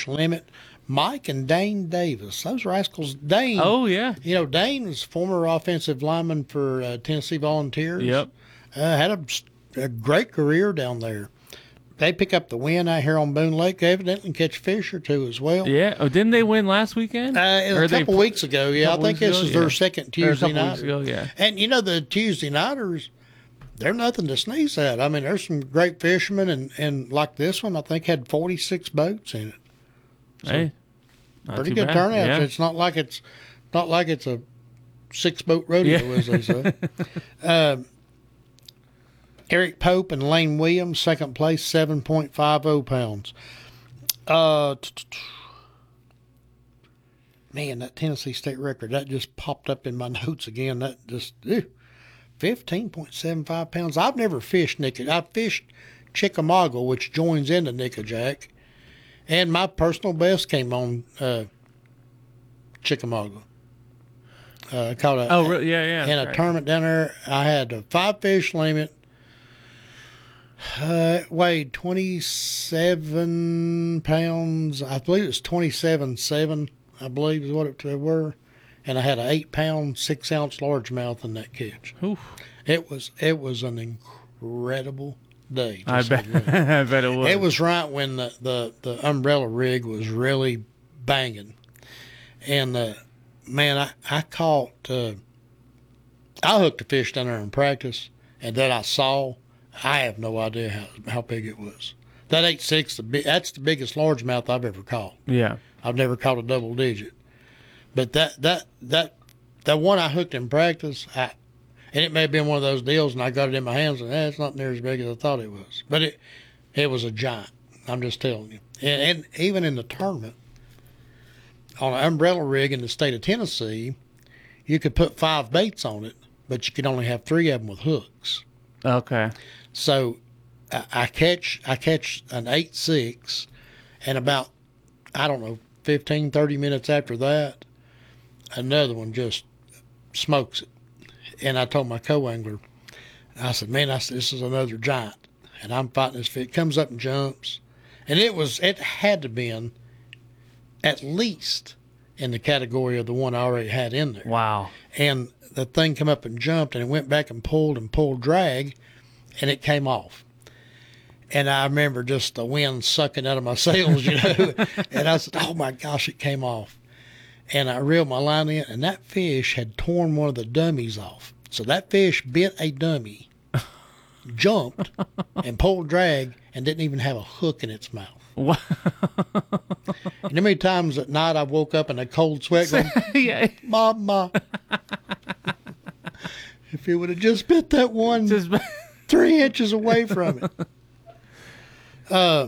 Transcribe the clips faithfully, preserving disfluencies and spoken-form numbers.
fish limit. Mike and Dane Davis. Those rascals. Dane. Oh, yeah. You know, Dane was former offensive lineman for uh, Tennessee Volunteers. Yep. Uh, had a, a great career down there. They pick up the win out here on Boone Lake. They evidently catch a fish or two as well. Yeah. Oh, didn't they win last weekend? Uh, it was a couple they, weeks ago, yeah. I think this ago? is yeah. their second Tuesday night. Ago, yeah. And, you know, the Tuesday nighters, they're nothing to sneeze at. I mean, there's some great fishermen, and, and like this one, I think had forty-six boats in it. So Hey, not pretty too good bad. turnout. Yeah. It's not like it's not like it's a six-boat rodeo, Yeah. as they say. uh, Eric Pope and Lane Williams, second place, seven point five oh pounds. Uh, man, that Tennessee state record, that just popped up in my notes again. That just, ew, fifteen point seven five pounds. I've never fished Nickajack. I've fished Chickamauga, which joins into Nickajack. And my personal best came on uh, Chickamauga. Uh, I caught a, Oh, really? Yeah, yeah. in a right. tournament down there. I had a five fish limit. Uh, it weighed twenty-seven pounds. I believe it was twenty-seven seven, I believe is what it they were. And I had an eight pound, six ounce largemouth in that catch. Oof. It was it was an incredible day. I to say bet. the least. I bet it was. It was right when the, the, the umbrella rig was really banging. And, uh, man, I, I caught, uh, I hooked a fish down there in practice, and that I saw, I have no idea how, how big it was. That eight six, the big, that's the biggest largemouth I've ever caught. Yeah. I've never caught a double digit. But that, that, that, that one I hooked in practice, I, and it may have been one of those deals, and I got it in my hands, and eh, it's not near as big as I thought it was. But it it was a giant. I'm just telling you. And, and even in the tournament, on an umbrella rig in the state of Tennessee, you could put five baits on it, but you could only have three of them with hooks. Okay. So I, I catch I catch an eight six, and about, I don't know, fifteen, thirty minutes after that, another one just smokes it. And I told my co-angler, I said, man, I said, this is another giant. And I'm fighting this fish. It comes up and jumps. And it was, it had to been at least in the category of the one I already had in there. Wow. And the thing come up and jumped, and it went back and pulled and pulled drag, and it came off. And I remember just the wind sucking out of my sails, you know. And I said, oh, my gosh, it came off. And I reeled my line in, and that fish had torn one of the dummies off. So that fish bit a dummy, jumped, and pulled drag, and didn't even have a hook in its mouth. Wow. And how many times at night I woke up in a cold sweat going, Yeah. Mama, if it would have just bit that one Just, three inches away from it. Uh,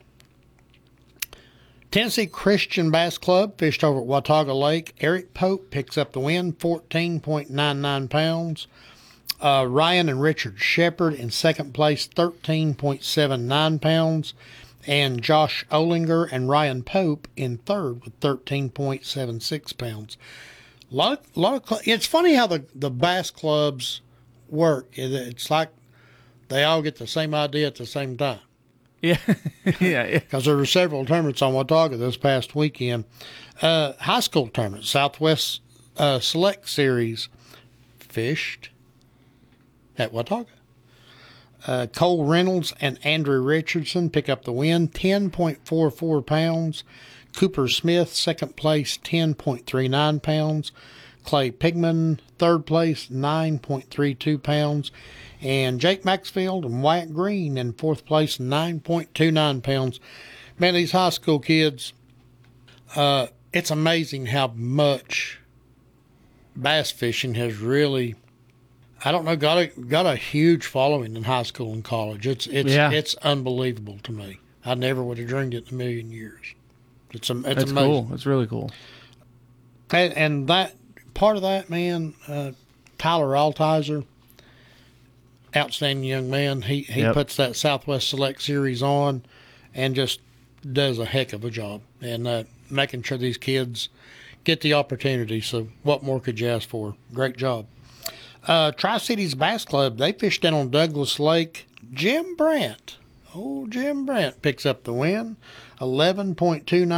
Tennessee Christian Bass Club fished over at Watauga Lake. Eric Pope picks up the win, fourteen point nine nine pounds. Uh, Ryan and Richard Shepard in second place, thirteen point seven nine pounds. And Josh Olinger and Ryan Pope in third with thirteen point seven six pounds. A lot of, lot of, cl- it's funny how the, the bass clubs work. It- It's like they all get the same idea at the same time. yeah. yeah. Yeah. Because there were several tournaments on Watauga this past weekend. Uh, high school tournament, Southwest uh, Select Series, fished at Watauga. Uh, Cole Reynolds and Andrew Richardson pick up the win, ten point four four pounds. Cooper Smith, second place, ten point three nine pounds. Clay Pigman, third place, nine point three two pounds. And Jake Maxfield and Wyatt Green in fourth place, nine point two nine pounds. Man, these high school kids, uh, it's amazing how much bass fishing has really, I don't know, got a got a huge following in high school and college. It's it's Yeah. it's unbelievable to me. I never would have dreamed it in a million years. It's, it's That's amazing. cool. That's really cool. And, and that part of that, man, uh, Tyler Altizer, outstanding young man. He he Yep. puts that Southwest Select Series on and just does a heck of a job and uh, making sure these kids get the opportunity. So what more could you ask for? Great job. Uh, Tri-Cities Bass Club, they fished down on Douglas Lake. Jim Brandt, oh, Jim Brandt picks up the win, eleven point two nine